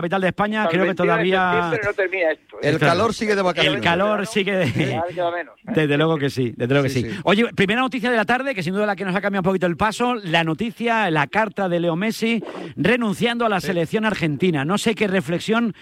capital de España, creo que todavía... No termina esto. El calor sigue de vacaciones. El calor sigue... Desde luego que sí, desde luego que sí. Oye, primera noticia de la tarde, que sin duda la que nos ha cambiado un poquito el paso, la noticia, la carta de Leo Messi renunciando a la selección argentina. No sé qué reflexión,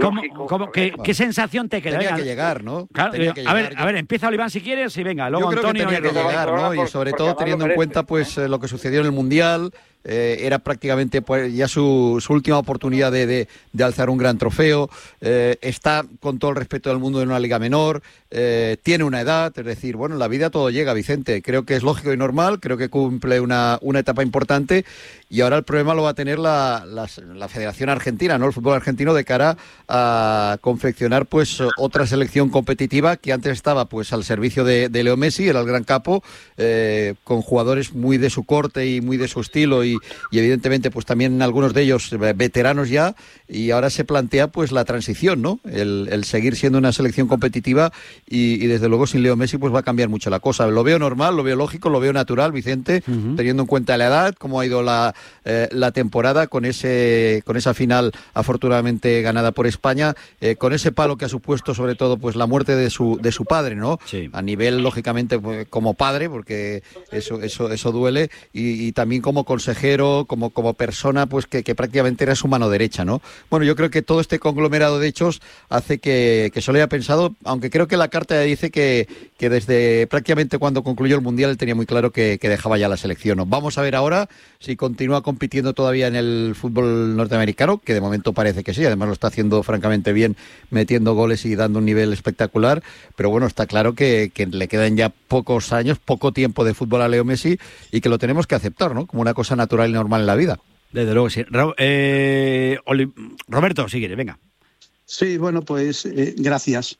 qué sensación te queda. Tenía que llegar, ¿no? Claro, a ver, empieza Oliván si quieres y venga, luego yo creo Antonio. Que tenía que llegar, ¿no? Y sobre todo teniendo en cuenta pues lo que sucedió en el Mundial. Era prácticamente pues, ya su última oportunidad de alzar un gran trofeo. Está, con todo el respeto del mundo, en una liga menor. Tiene una edad, es decir, bueno, en la vida todo llega, Vicente. Creo que es lógico y normal, creo que cumple una etapa importante y ahora el problema lo va a tener la Federación Argentina, ¿no? El fútbol argentino, de cara a confeccionar pues otra selección competitiva que antes estaba pues al servicio de Leo Messi, era el gran capo, con jugadores muy de su corte y muy de su estilo y evidentemente pues también algunos de ellos veteranos ya, y ahora se plantea pues la transición, ¿no? El seguir siendo una selección competitiva y desde luego sin Leo Messi pues va a cambiar mucho la cosa. Lo veo normal, lo veo lógico, lo veo natural, Vicente, teniendo en cuenta la edad, cómo ha ido la temporada con esa final afortunadamente ganada por España, con ese palo que ha supuesto sobre todo pues la muerte de su padre, ¿no? Sí. A nivel lógicamente pues, como padre, porque eso duele, y también como consejero, como persona pues que prácticamente era su mano derecha, ¿no? Bueno, yo creo que todo este conglomerado de hechos hace que se lo haya pensado, aunque creo que la carta dice que desde prácticamente cuando concluyó el Mundial él tenía muy claro que dejaba ya la selección, ¿no? Vamos a ver ahora si continúa compitiendo todavía en el fútbol norteamericano, que de momento parece que sí, además lo está haciendo francamente bien, metiendo goles y dando un nivel espectacular, pero bueno, está claro que le quedan ya pocos años, poco tiempo de fútbol a Leo Messi y que lo tenemos que aceptar, ¿no? Como una cosa natural y normal en la vida. Desde luego, sí. Roberto, si quieres, venga. Sí, bueno, pues gracias.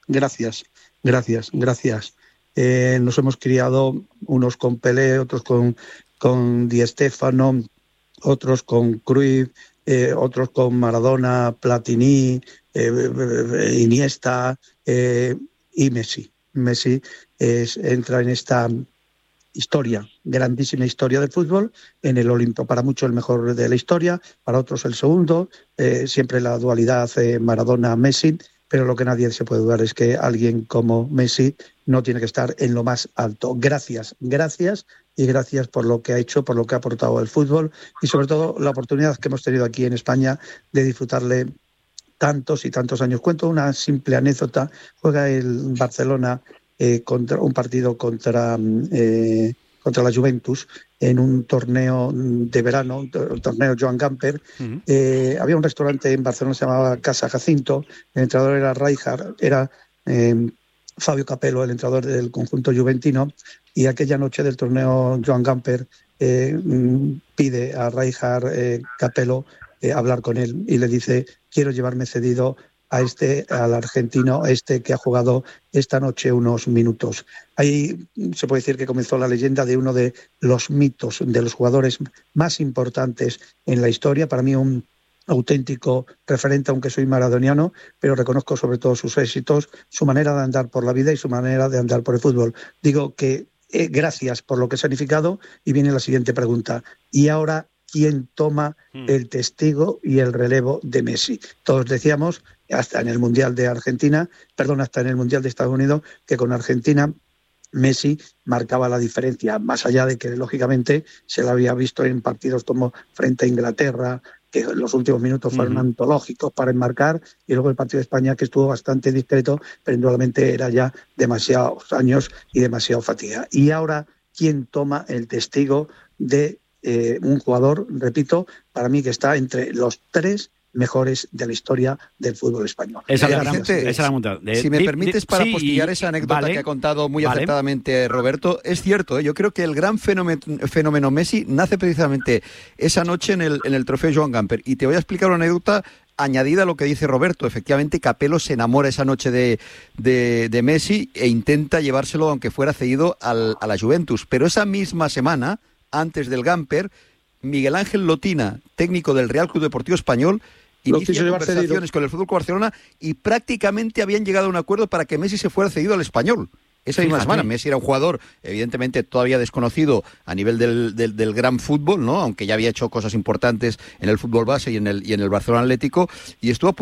Nos hemos criado unos con Pelé, otros con Di Stéfano, otros con Cruyff, otros con Maradona, Platini, Iniesta y Messi. Messi entra en esta grandísima historia del fútbol, en el Olimpo. Para muchos el mejor de la historia, para otros el segundo, siempre la dualidad Maradona-Messi, pero lo que nadie se puede dudar es que alguien como Messi no tiene que estar en lo más alto. Gracias y gracias por lo que ha hecho, por lo que ha aportado al fútbol y sobre todo la oportunidad que hemos tenido aquí en España de disfrutarle tantos y tantos años. Cuento una simple anécdota. Juega el Barcelona contra un partido contra la Juventus en un torneo de verano, un torneo Joan Gamper. Había un restaurante en Barcelona que se llamaba Casa Jacinto, el entrenador era Rijkaard, era Fabio Capello, el entrenador del conjunto juventino, y aquella noche del torneo Joan Gamper pide a Rijkaard Capello hablar con él y le dice: quiero llevarme cedido al argentino, que ha jugado esta noche unos minutos. Ahí se puede decir que comenzó la leyenda de uno de los mitos, de los jugadores más importantes en la historia. Para mí un auténtico referente, aunque soy maradoniano, pero reconozco sobre todo sus éxitos, su manera de andar por la vida y su manera de andar por el fútbol. Digo que gracias por lo que ha significado, y viene la siguiente pregunta. ¿Y ahora quién toma el testigo y el relevo de Messi? Todos decíamos, hasta en el Mundial de Estados Unidos, que con Argentina Messi marcaba la diferencia, más allá de que lógicamente se lo había visto en partidos como frente a Inglaterra, que los últimos minutos fueron antológicos para enmarcar, y luego el partido de España, que estuvo bastante discreto, pero indudablemente era ya demasiados años y demasiada fatiga. Y ahora, ¿quién toma el testigo de un jugador, repito, para mí que está entre los 3 mejores de la historia del fútbol español? Esa es la montada. Si me permites, para postillar esa anécdota que ha contado muy acertadamente Roberto, es cierto, yo creo que el gran fenómeno Messi nace precisamente esa noche en el trofeo Joan Gamper, y te voy a explicar una anécdota añadida a lo que dice Roberto. Efectivamente, Capello se enamora esa noche de Messi e intenta llevárselo, aunque fuera cedido, a la Juventus, pero esa misma semana, antes del Gamper, Miguel Ángel Lotina, técnico del Real Club Deportivo Español, inicia conversaciones con el Fútbol Club Barcelona y prácticamente habían llegado a un acuerdo para que Messi se fuera cedido al Español. esa misma semana. Messi era un jugador, evidentemente, todavía desconocido a nivel del gran fútbol, ¿no? Aunque ya había hecho cosas importantes en el fútbol base y en el Barcelona Atlético, y estuvo